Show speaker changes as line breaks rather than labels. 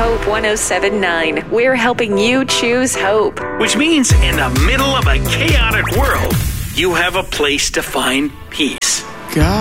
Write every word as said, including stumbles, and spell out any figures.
Hope one oh seven point nine. We're helping you choose hope.
Which means in the middle of a chaotic world, you have a place to find peace.
God.